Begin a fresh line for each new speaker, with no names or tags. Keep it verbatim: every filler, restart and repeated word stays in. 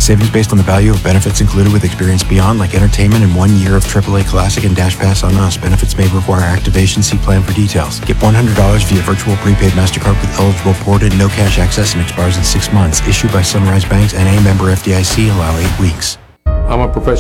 Savings based on the value of benefits included with Experience Beyond, like entertainment and one year of triple A Classic and Dash Pass on us. Benefits may require activation. See plan for details. Get one hundred dollars via virtual prepaid MasterCard with eligible ported, no cash access, and expires in six months. Issued by Sunrise Banks, N A, member F D I C. Allow eight weeks.
I'm a professional